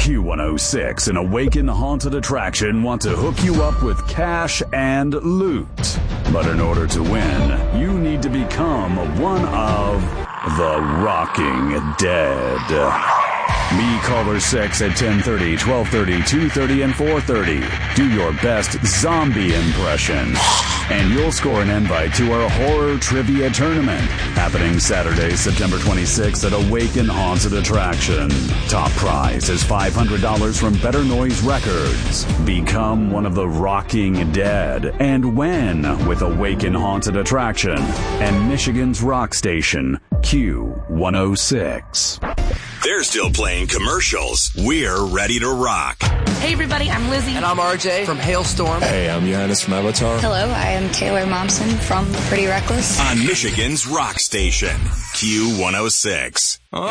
Q106 and Awaken Haunted Attraction want to hook you up with cash and loot. But in order to win, you need to become one of the Rocking Dead. Me caller 6 at 10:30, 12:30, 2:30, and 4:30. Do your best zombie impression. And you'll score an invite to our horror trivia tournament happening Saturday, September 26th at Awaken Haunted Attraction. Top prize is $500 from Better Noise Records. Become one of the Rocking Dead and win with Awaken Haunted Attraction and Michigan's rock station, Q106. They're still playing commercials. We're ready to rock. Hey everybody, I'm Lizzie. And I'm RJ from Hailstorm. Hey, I'm Johannes from Avatar. Hello, I am Taylor Momsen from Pretty Reckless. On Michigan's rock station, Q106.